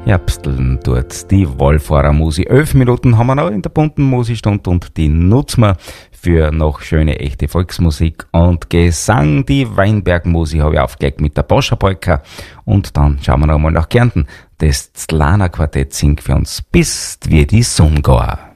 Herbsteln dort die Wallfahrer Musi. 11 Minuten haben wir noch in der bunten Musikstunde und die nutzen wir für noch schöne, echte Volksmusik und Gesang. Die Weinberg-Musi habe ich aufgelegt mit der Boscha-Polka. Und dann schauen wir noch mal nach Kärnten. Das Zlana Quartett singt für uns Bist wie die Sonne gar.